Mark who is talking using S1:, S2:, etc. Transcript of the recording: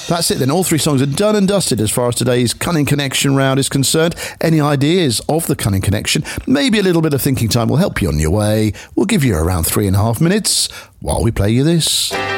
S1: That's it then. All 3 songs are done and dusted as far as today's Cunning Connection round is concerned. Any ideas of the Cunning Connection? Maybe a little bit of thinking time will help you on your way. We'll give you around 3.5 minutes while we play you this.